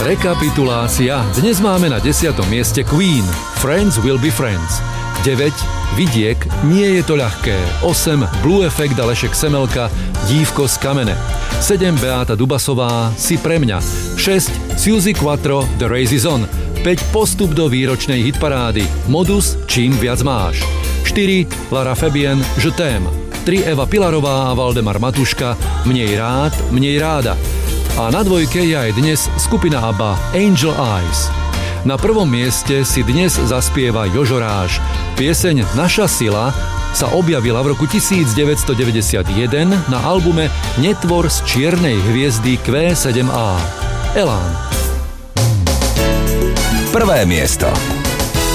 Rekapitulácia. Dnes máme na 10. mieste Queen, Friends Will Be Friends. 9. Vidiek, Nie je to ľahké. 8. Blue Effect a Lešek Semelka, Dívko z kamene. 7. Beáta Dubasová, Si pre mňa. 6. Suzy Quattro, The Race is on. 5. Postup do výročnej hitparády, Modus, Čím viac máš. 4. Lara Fabian, Je t'aime. 3. Eva Pilarová a Valdemar Matuška, Mnej rád, mnej ráda. A na dvojke je aj dnes skupina ABBA, Angel Eyes. Na prvom mieste si dnes zaspieva Jožo Ráš. Pieseň Naša sila sa objavila v roku 1991 na albume Netvor z čiernej hviezdy Q7A. Elán. Prvé miesto.